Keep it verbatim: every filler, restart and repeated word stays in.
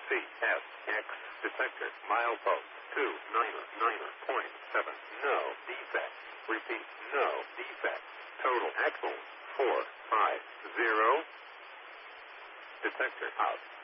C S X detector milepost two niner niner point seven. No defect. Repeat, no defect. Total axle four five zero. Detector out.